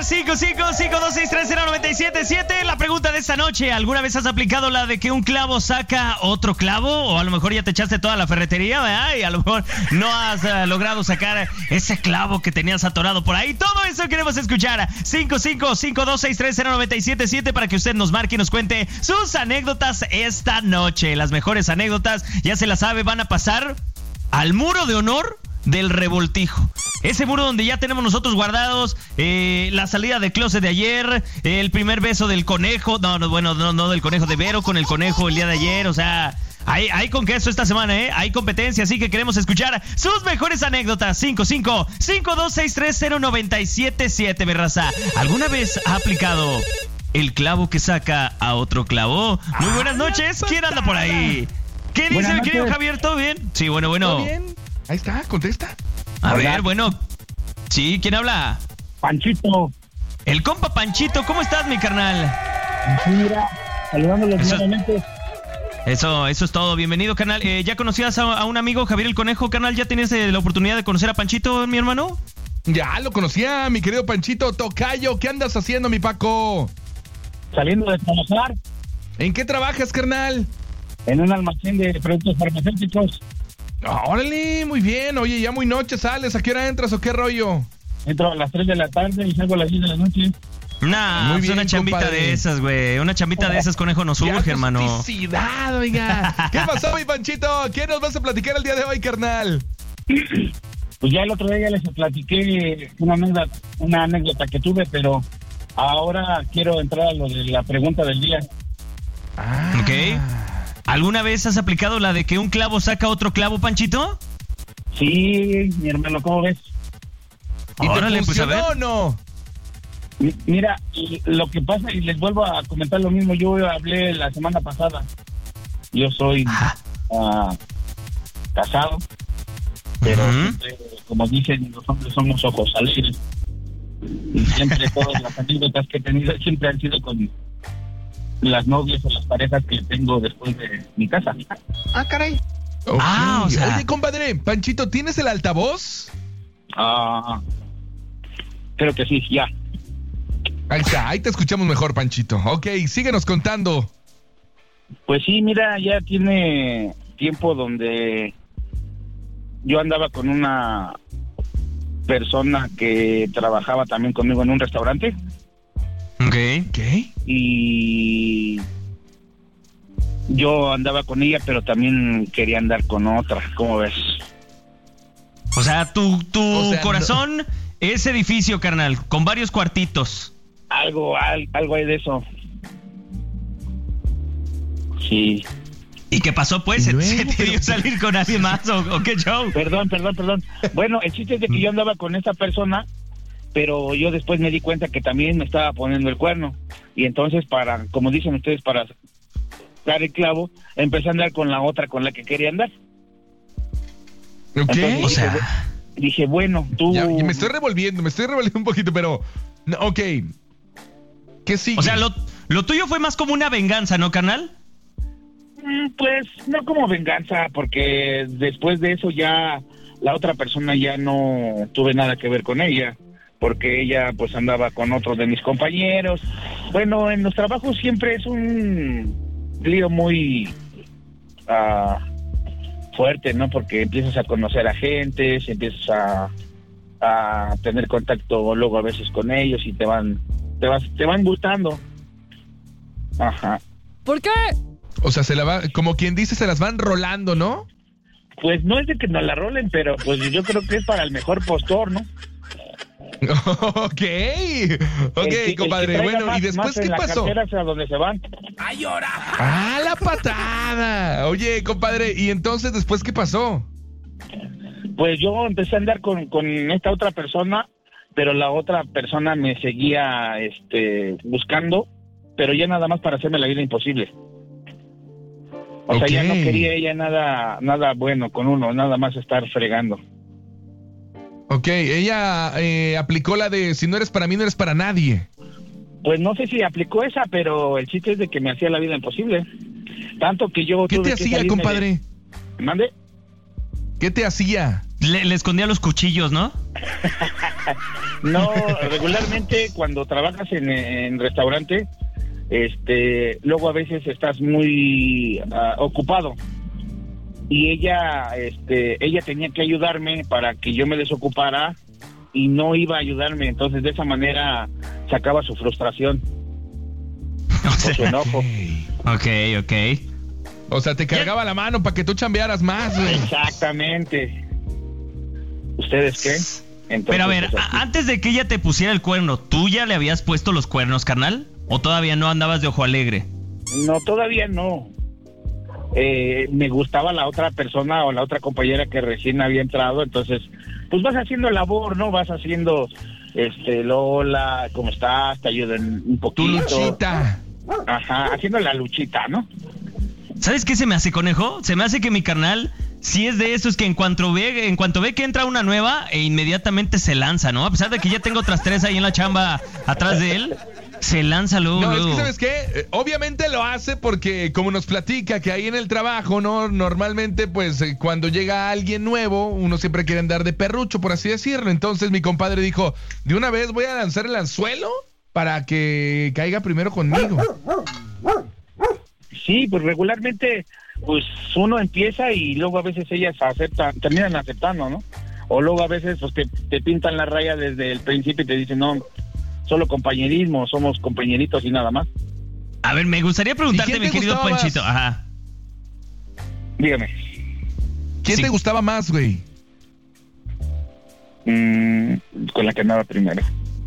5552630977. La pregunta de esta noche: ¿alguna vez has aplicado la de que un clavo saca otro clavo? O a lo mejor ya te echaste toda la ferretería, ¿verdad? Y a lo mejor no has logrado sacar ese clavo que tenías atorado por ahí. Todo eso queremos escuchar. 5552630977 para que usted nos marque y nos cuente sus anécdotas esta noche. Las mejores anécdotas, ya se las sabe, van a pasar al muro de honor del revoltijo. Ese muro donde ya tenemos nosotros guardados la salida de closet de ayer, el primer beso del conejo, no del conejo, de Vero con el conejo el día de ayer, o sea, hay con queso esta semana, hay competencia, así que queremos escuchar sus mejores anécdotas. 5552630977, mi raza. ¿Alguna vez ha aplicado el clavo que saca a otro clavo? Muy buenas noches, ¿quién anda por ahí? ¿Qué dice mi querido Javier? ¿Todo bien? Sí, bueno. ¿Todo bien? Ahí está, contesta. A ver, bueno. Sí, ¿quién habla? Panchito. El compa Panchito, ¿cómo estás, mi carnal? Mira, saludándolos nuevamente. Eso es todo. Bienvenido, carnal. ¿Ya conocías a un amigo, Javier el Conejo, carnal? ¿Ya tienes la oportunidad de conocer a Panchito, mi hermano? Ya lo conocía, mi querido Panchito. Tocayo, ¿qué andas haciendo, mi Paco? Saliendo de trabajar. ¿En qué trabajas, carnal? En un almacén de productos farmacéuticos. Órale, muy bien. Oye, ya muy noche sales. ¿A qué hora entras o qué rollo? Entro a las 3 de la tarde y salgo a las 10 de la noche. Nah, muy bien, una chambita, compadre, de esas, güey. Una chambita de esas, conejo, nos surge, hermano. ¡Felicidad, oiga! ¿Qué pasó, mi Panchito? ¿Qué nos vas a platicar el día de hoy, carnal? Pues ya el otro día ya les platiqué una anécdota que tuve, pero ahora quiero entrar a lo de la pregunta del día. Ok. ¿Alguna vez has aplicado la de que un clavo saca otro clavo, Panchito? Sí, mi hermano, ¿cómo ves? ¿Y te funcionó o no? Mira, lo que pasa, y les vuelvo a comentar lo mismo, yo hablé la semana pasada. Yo soy casado, pero siempre, como dicen, los hombres somos ojos alegres. Y siempre todas las anécdotas que he tenido siempre han sido con las novias o las parejas que tengo después de mi casa. Caray. Okay. O sea... Oye, compadre, Panchito, ¿tienes el altavoz? Creo que sí, ya. Ahí está, ahí te escuchamos mejor, Panchito. Ok, síguenos contando. Pues sí, mira, ya tiene tiempo donde yo andaba con una persona que trabajaba también conmigo en un restaurante. Ok. Y yo andaba con ella, pero también quería andar con otra, ¿cómo ves? O sea, tu corazón es edificio, carnal, con varios cuartitos. Algo hay de eso. Sí. ¿Y qué pasó, pues? ¿Se te dio salir con alguien más o qué show? Perdón. Bueno, el chiste es de que yo andaba con esa persona, pero yo después me di cuenta que también me estaba poniendo el cuerno. Y entonces, como dicen ustedes, para dar el clavo, empecé a andar con la otra con la que quería andar. Ok. Entonces, dije, bueno, tú... Ya, me estoy revolviendo un poquito, pero... Ok. ¿Qué sigue? O sea, lo tuyo fue más como una venganza, ¿no, carnal? Pues no como venganza, porque después de eso ya la otra persona ya no tuve nada que ver con ella, porque ella pues andaba con otro de mis compañeros. Bueno, en los trabajos siempre es un lío muy fuerte, ¿no? Porque empiezas a conocer a gente, empiezas a tener contacto luego a veces con ellos y te van gustando. Ajá. ¿Por qué? O sea, como quien dice, se las van rolando, ¿no? Pues no es de que nos la rolen, pero pues yo creo que es para el mejor postor, ¿no? Ok, compadre. Bueno, ¿y después qué pasó? Hacia donde se van. ¡Ay, llora! ¡Ah, la patada! Oye, compadre, ¿y entonces después qué pasó? Pues yo empecé a andar con esta otra persona, pero la otra persona me seguía buscando, pero ya nada más para hacerme la vida imposible. O sea, ya no quería ella nada bueno con uno, nada más estar fregando. Ok, ella aplicó la de si no eres para mí, no eres para nadie. Pues no sé si aplicó esa, pero el chiste es de que me hacía la vida imposible. Tanto que yo... ¿Qué te hacía, compadre? ¿Mande? ¿Qué te hacía? Le escondía los cuchillos, ¿no? No, regularmente cuando trabajas en restaurante, luego a veces estás muy ocupado. Y ella tenía que ayudarme para que yo me desocupara y no iba a ayudarme. Entonces de esa manera sacaba su frustración. O sea, su enojo. Ok. O sea, te cargaba la mano para que tú chambearas más, güey. Exactamente. ¿Ustedes qué? Entonces, pero a ver, pues, así. antes de que ella te pusiera el cuerno, ¿tú ya le habías puesto los cuernos, carnal? ¿O todavía no andabas de ojo alegre? No, todavía no. Me gustaba la otra persona o la otra compañera que recién había entrado, entonces, pues vas haciendo labor, ¿no? Vas haciendo, Lola, ¿cómo estás? Te ayudan un Tu poquito. luchita. Ajá, haciendo la luchita, ¿no? ¿Sabes qué se me hace, conejo? Se me hace que mi carnal, sí es de esos que en cuanto ve que entra una nueva, inmediatamente se lanza, ¿no? A pesar de que ya tengo otras 3 ahí en la chamba atrás de él, se lanza luego. No, luego. es que ¿sabes qué? Obviamente lo hace porque como nos platica que ahí en el trabajo, ¿no? Normalmente pues cuando llega alguien nuevo, uno siempre quiere andar de perrucho, por así decirlo. Entonces mi compadre dijo, de una vez voy a lanzar el anzuelo para que caiga primero conmigo. Sí, pues regularmente, pues uno empieza y luego a veces ellas terminan aceptando, ¿no? O luego a veces pues te pintan la raya desde el principio y te dicen, no, solo compañerismo, somos compañeritos y nada más. A ver, me gustaría preguntarte, mi querido Panchito. Más? Ajá. Dígame. ¿Quién te gustaba más, güey? Con la que andaba primero.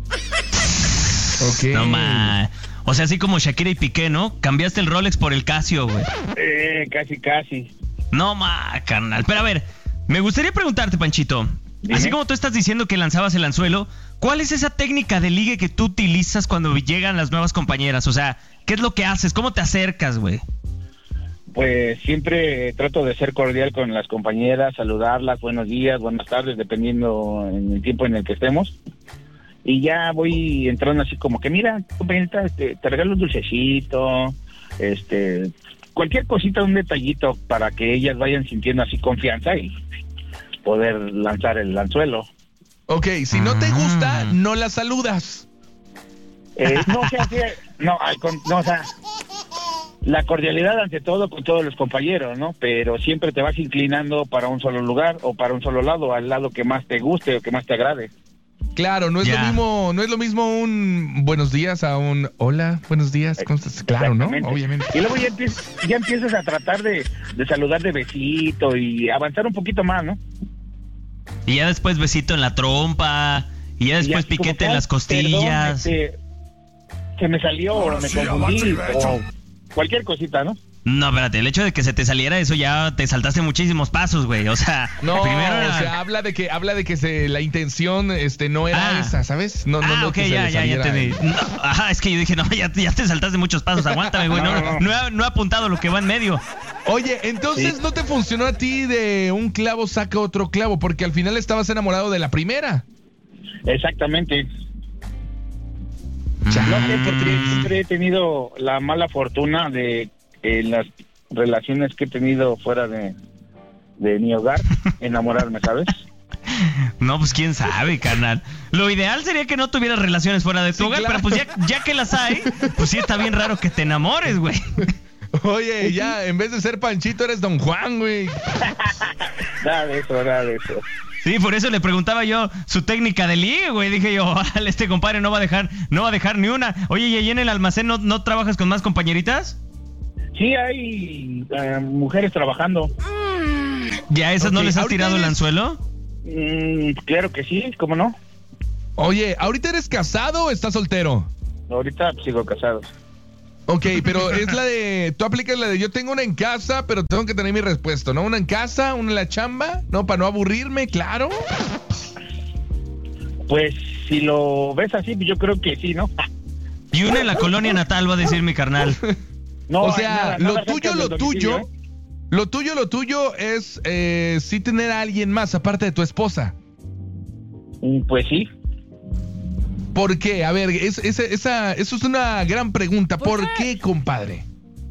Ok. No más. O sea, así como Shakira y Piqué, ¿no? Cambiaste el Rolex por el Casio, güey. Casi. No más, carnal. Pero a ver, me gustaría preguntarte, Panchito. Dime. Así como tú estás diciendo que lanzabas el anzuelo, ¿cuál es esa técnica de ligue que tú utilizas cuando llegan las nuevas compañeras? O sea, ¿qué es lo que haces? ¿Cómo te acercas, güey? Pues siempre trato de ser cordial con las compañeras, saludarlas, buenos días, buenas tardes, dependiendo en el tiempo en el que estemos. Y ya voy entrando así como que, mira, compañerita, te regalo un dulcecito, cualquier cosita, un detallito para que ellas vayan sintiendo así confianza y poder lanzar el anzuelo. Ok, si no te gusta, no la saludas. O sea, la cordialidad ante todo con todos los compañeros, ¿no? Pero siempre te vas inclinando para un solo lugar o para un solo lado, al lado que más te guste o que más te agrade. Claro, no es lo mismo un buenos días a un hola, buenos días, ¿cómo estás? Claro, ¿no? Obviamente. Y luego ya empiezas a tratar de saludar de besito y avanzar un poquito más, ¿no? Y ya después besito en la trompa, y ya después piquete en las costillas. Perdón, se me salió, o me confundí, o cualquier cosita, ¿no? No, espérate, el hecho de que se te saliera eso ya te saltaste muchísimos pasos, güey. O sea, no, primero era... o sea, habla de que la intención no era esa, ¿sabes? No, ok, ya entendí. No, es que yo dije, no, ya te saltaste muchos pasos, aguántame, güey. No he apuntado lo que va en medio. Oye, entonces ¿no te funcionó a ti de un clavo saca otro clavo? Porque al final estabas enamorado de la primera. Exactamente. No sé, porque siempre he tenido la mala fortuna de las relaciones que he tenido fuera de mi hogar, enamorarme, ¿sabes? No, pues quién sabe, carnal. Lo ideal sería que no tuvieras relaciones fuera de tu hogar, claro. pero pues ya que las hay, pues sí está bien raro que te enamores, güey. Oye, ya, en vez de ser Panchito eres Don Juan, güey. Nada de eso. Sí, por eso le preguntaba yo su técnica de ligue, güey. Dije yo, este compadre no va a dejar ni una. Oye, ¿y ahí en el almacén no trabajas con más compañeritas? Sí, hay mujeres trabajando. ¿Ya a esas no les has tirado el anzuelo? Claro que sí, ¿cómo no? Oye, ¿ahorita eres casado o estás soltero? Ahorita sigo casado. Ok, pero es tú aplicas la de yo tengo una en casa, pero tengo que tener mi respuesta, ¿no? Una en casa, una en la chamba, ¿no? Para no aburrirme, claro. Pues si lo ves así, yo creo que sí, ¿no? Y una en la colonia natal, va a decir mi carnal. No, o sea, nada lo tuyo es sí tener a alguien más aparte de tu esposa. Pues sí. ¿Por qué? A ver, eso es una gran pregunta. ¿Por qué, compadre?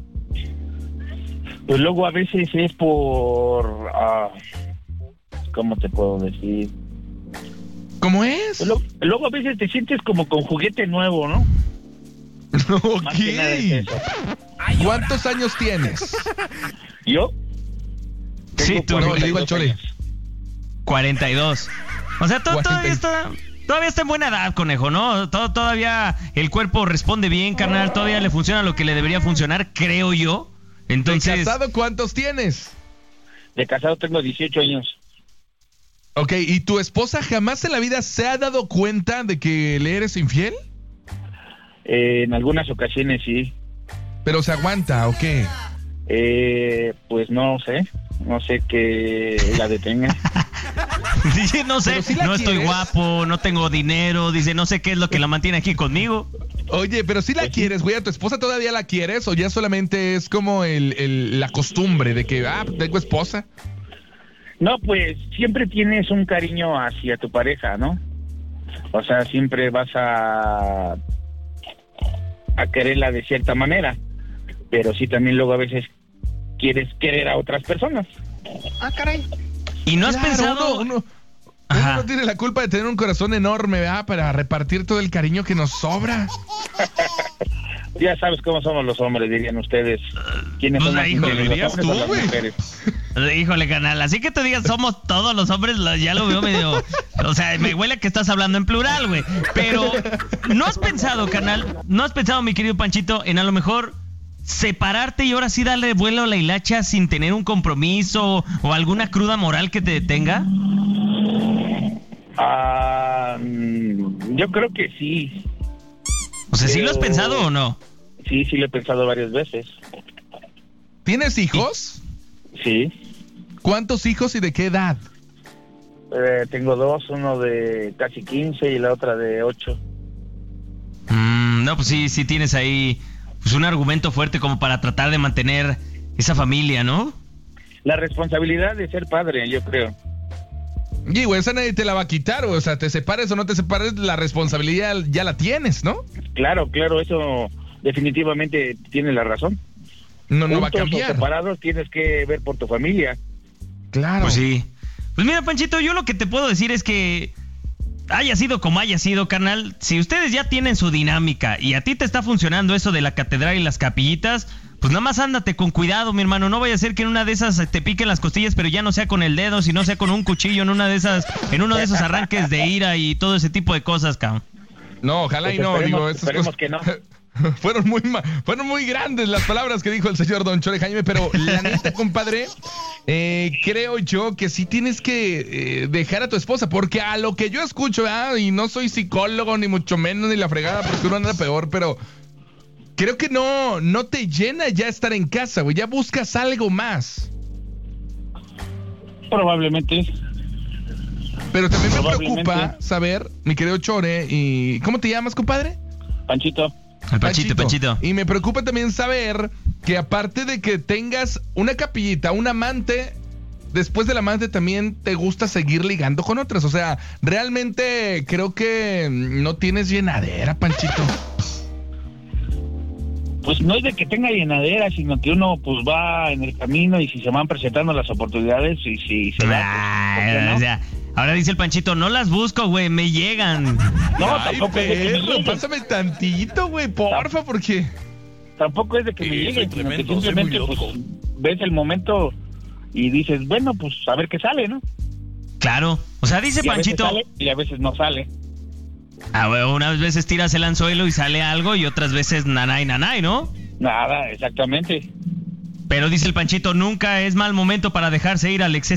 Pues luego a veces es por... ¿cómo te puedo decir? ¿Cómo es? Luego a veces te sientes como con juguete nuevo, ¿no? Más que nada es Ok. eso. ¿Cuántos años tienes? ¿Yo? Sí, Tengo tú. No, 42 le digo al Chole. años. 42. O sea, todavía está en buena edad, conejo, ¿no? Todavía el cuerpo responde bien, carnal. Todavía le funciona lo que le debería funcionar, creo yo. Entonces, ¿De casado cuántos tienes? De casado tengo 18 años. Ok, ¿y tu esposa jamás en la vida se ha dado cuenta de que le eres infiel? En algunas ocasiones sí. ¿Pero se aguanta o qué? Pues no sé qué la detenga. dice, no sé, Pero sí la no estoy quieres. guapo, no tengo dinero, dice, no sé qué es lo que la mantiene aquí conmigo. Oye, pero si la quieres, güey, ¿a tu esposa todavía la quieres o ya solamente es como la costumbre de que, tengo esposa? No, pues siempre tienes un cariño hacia tu pareja, ¿no? O sea, siempre vas a quererla de cierta manera, pero sí también luego a veces quieres querer a otras personas. Ah, caray. ¿Y no has Claro, pensado? Uno Ajá. no tiene la culpa de tener un corazón enorme, ¿verdad? Para repartir todo el cariño que nos sobra. Ya sabes cómo somos los hombres, dirían ustedes. ¿Quiénes Pues son más ahí, infieles, los dirías hombres tú, o las güey. mujeres? Híjole, canal, así que te digas, somos todos los hombres, ya lo veo medio... O sea, me huele a que estás hablando en plural, güey. Pero, ¿no has pensado, canal? ¿No has pensado, mi querido Panchito, en a lo mejor separarte y ahora sí darle vuelo a la hilacha sin tener un compromiso o alguna cruda moral que te detenga? Yo creo que sí. O sea, ¿sí lo has Pero- pensado o no? Sí lo he pensado varias veces. ¿Tienes hijos? Sí. ¿Cuántos hijos y de qué edad? Tengo dos, uno de casi 15 y la otra de 8. No, pues sí tienes ahí pues un argumento fuerte como para tratar de mantener esa familia, ¿no? La responsabilidad de ser padre, yo creo. Y güey, esa nadie te la va a quitar, güey. O sea, te separes o no te separes, la responsabilidad ya la tienes, ¿no? Claro, eso definitivamente tiene la razón. No va a Juntos o cambiar. separados tienes que ver por tu familia. Claro. Pues sí. Pues mira, Panchito, yo lo que te puedo decir es que haya sido como haya sido, carnal, si ustedes ya tienen su dinámica y a ti te está funcionando eso de la catedral y las capillitas, pues nada más ándate con cuidado, mi hermano. No vaya a ser que en una de esas te piquen las costillas, pero ya no sea con el dedo, sino sea con un cuchillo en uno de esos arranques de ira y todo ese tipo de cosas, cabrón. No, ojalá Pues y no, digo, esas esperemos cosas que no. fueron muy grandes las palabras que dijo el señor Don Chore Jaime, pero la neta, compadre, creo yo que sí tienes que dejar a tu esposa, porque a lo que yo escucho, y no soy psicólogo ni mucho menos ni la fregada, porque uno anda peor, pero creo que no te llena ya estar en casa, güey, ya buscas algo más. Probablemente. Pero también me Probablemente. preocupa saber, mi querido Chore, y ¿cómo te llamas, compadre? Panchito. El Panchito. Y me preocupa también saber que aparte de que tengas una capillita, un amante, después del amante también te gusta seguir ligando con otras. O sea, realmente creo que no tienes llenadera, Panchito. Pues no es de que tenga llenadera, sino que uno pues va en el camino y si se van presentando las oportunidades y si se da, pues, ¿por qué no? O sea, ahora dice el Panchito, no las busco, güey, me llegan. No, Ay, tampoco es de que me perro, lleguen. pásame tantito, güey, porfa, porque... Tampoco es de que me lleguen, sino que simplemente pues ves el momento y dices, bueno, pues a ver qué sale, ¿no? Claro. O sea, dice Y a veces Panchito, sale y a veces no sale. güey, unas veces tiras el anzuelo y sale algo y otras veces nanay, ¿no? Nada, exactamente. Pero dice el Panchito, nunca es mal momento para dejarse ir al exceso